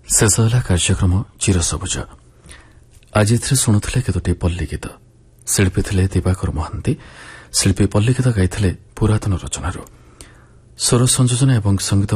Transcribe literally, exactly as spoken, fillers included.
ଶେଷ ହେଲା କାର୍ଯ୍ୟକ୍ରମ ଚିରସବୁଜ। ଆଜି ଏଥିରେ ଶୁଣୁଥିଲେ କେତୋଟି ପଲ୍ଲୀ ଗୀତ। ଶିଳ୍ପୀ ଥିଲେ ଦିବାକର ମହାନ୍ତି। ଶିଳ୍ପୀ ପଲ୍ଲୀ ଗୀତ ଗାଇଥିଲେ ପୁରାତନ ରଚନାରୁ। ସ୍ୱର ସଂଯୋଜନା ଏବଂ ସଙ୍ଗୀତ